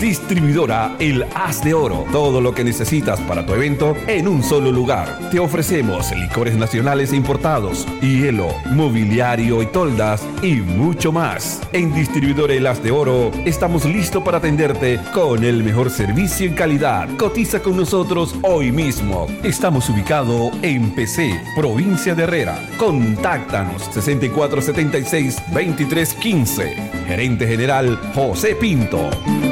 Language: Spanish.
Distribuidora El Haz de Oro. Todo lo que necesitas para tu evento en un solo lugar. Te ofrecemos licores nacionales e importados, hielo, mobiliario y toldas y mucho más. En Distribuidora El Haz de Oro estamos listos para atenderte con el mejor servicio y calidad. Cotiza con nosotros hoy mismo. Estamos ubicados en PC, provincia de Herrera. Contáctanos 6476-2315. Gerente General José Pinto.